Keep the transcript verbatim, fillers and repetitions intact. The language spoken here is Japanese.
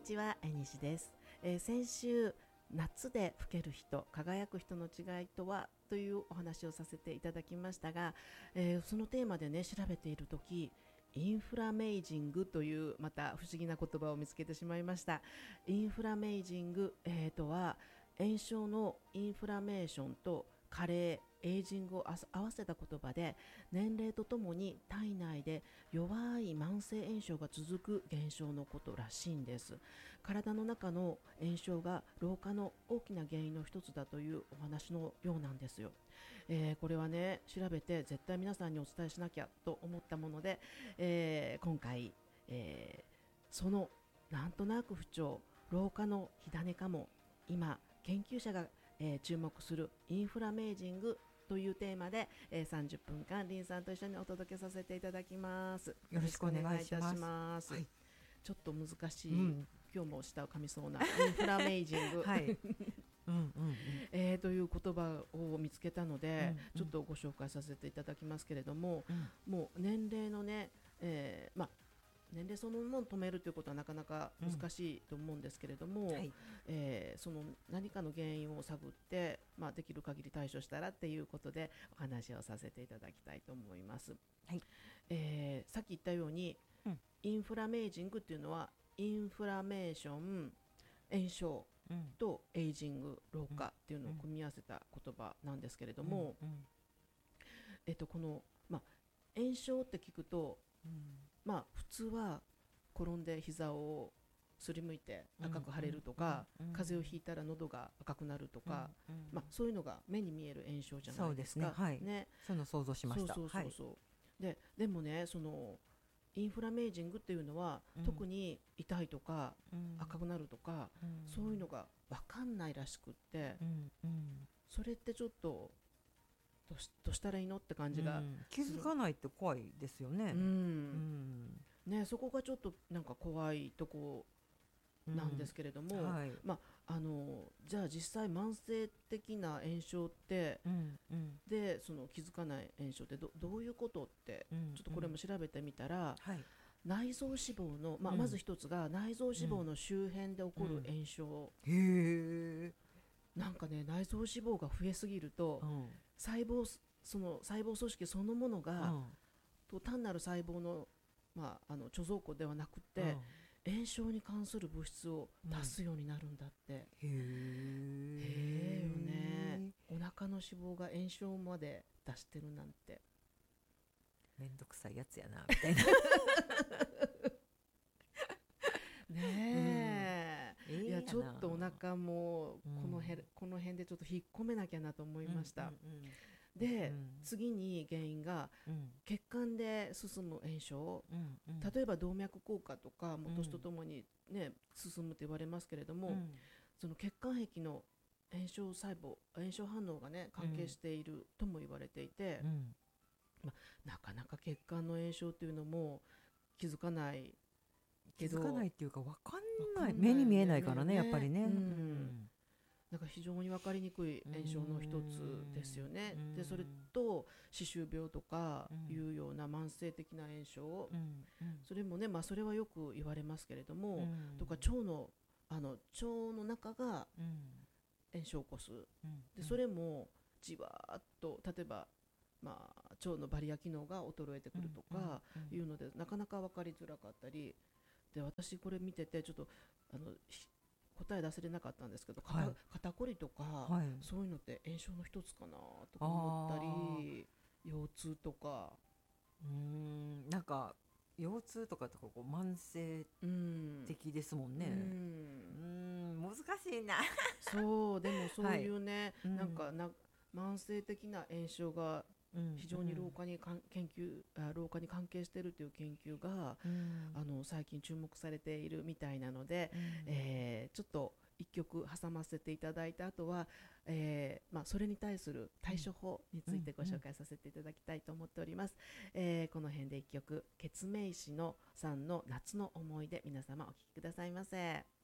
ちは、え西です、えー先週夏で老ける人、輝く人の違いとはというお話をさせていただきましたが、えーそのテーマでね調べているとき、インフラメイジングというまた不思議な言葉を見つけてしまいました。インフラメイジング、えーとは炎症のインフラメーションと加齢エイジングを合わせた言葉で、年齢とともに体内で弱い慢性炎症が続く現象のことらしいんです。体の中の炎症が老化の大きな原因の一つだというお話のようなんですよ。えーこれはね調べて絶対皆さんにお伝えしなきゃと思ったもので、えー今回、えーそのなんとなく不調、老化の火種かも、今研究者が、えー注目するインフラメージングというテーマで、えーさんじゅっぷんかんリンさんと一緒にお届けさせていただきます。 よろしくお願いします。 よろしくお願いいたします。 はい、 ちょっと難しい、 うん、 今日も舌を噛みそうなインフラメージング、 はい、うんうんうんえーという言葉を見つけたので、 うんうんちょっとご紹介させていただきますけれども、 うんもう年齢のね、えーまあ年齢そのものを止めるということはなかなか難しいと思うんですけれども、 はい、 えーその何かの原因を探って、まあ、できる限り対処したらっていうことでお話をさせていただきたいと思います。 はい、 えーさっき言ったように、 うんインフラメージングっていうのはインフラメーション、炎症うんとエイジング、老化っていうのを組み合わせた言葉なんですけれども、 うんえっと、この、まあ、炎症って聞くと、 うんまあ、普通は転んで膝をすりむいて赤く腫れるとか、 うんうん風邪をひいたら喉が赤くなるとか、 うんうんまあ、そういうのが目に見える炎症じゃないですか。 そうですね、はい、 ね、 そういうの想像しました。 そうそうそうそう、ででもねそのインフラメージングっていうのは、 うん特に痛いとかうん赤くなるとか、 うんそういうのが分かんないらしくって、 うんうんそれってちょっとどうしどうしたらいいのって感じが、 うん気づかないって怖いですよね。 うんうんね、そこがちょっとなんか怖いとこなんですけれども、 うんはい、 まあ、あのじゃあ実際慢性的な炎症ってうんうんでその気づかない炎症ってどどういうことって、 うんちょっとこれも調べてみたら、 はい、 内臓脂肪の、まあ、 うんまず一つが内臓脂肪の周辺で起こる炎症、 へえ、 なんかね内臓脂肪が増えすぎると、 うん細胞その細胞組織そのものが、 うんと単なる細胞の、まあ、あの貯蔵庫ではなくて、 うん炎症に関する物質を出すようになるんだって、 へえ、 へえよね、お腹の脂肪が炎症まで出してるなんて。 めんどくさいやつやなみたいな。 ねえ、 うんいやちょっとお腹もこの辺、 うんこの辺でちょっと引っ込めなきゃなと思いました、 うんうんで、 うん次に原因がうん血管で進む炎症、 うんうん例えば動脈硬化とかも年とともに、ね、進むと言われますけれども、 うんその血管壁の炎症細胞炎症反応がね関係しているとも言われていて、 うんなかなか血管の炎症っていうのも気づかないけど、 気づかないっていうか分かんわかんないない、目に見えないからね、 ねやっぱりね、 うんなんか非常に分かりにくい炎症の一つですよね。 うんでそれと歯周病とかうんいうような慢性的な炎症、 うんうんそれもね、まあ、それはよく言われますけれども、 うんとか腸のあの腸の中がうん炎症を起こす。 うんでそれもじわーっと例えば、まあ、腸のバリア機能が衰えてくるとかうんいうので、なかなか分かりづらかったりで、私これ見ててちょっとあのひ答え出せれなかったんですけど、肩、 はい肩こりとか、 はいそういうのって炎症の一つかなとか思ったり、腰痛とか、 うーんなんか腰痛とかとかこう慢性うん的ですもんうね。うんーん難しいな。 そうでもそういうね、 はいなんかな慢性的な炎症が非常に老化にかん研究あ老化に関係しているという研究が、 うんあの最近注目されているみたいなので、 うんえーちょっと一曲挟ませていただいた後は、えーまあ、それに対する対処法についてご紹介させていただきたいと思っております。えーこの辺で一曲、ケツメイシのさんの夏の思い出、皆様お聴きくださいませ。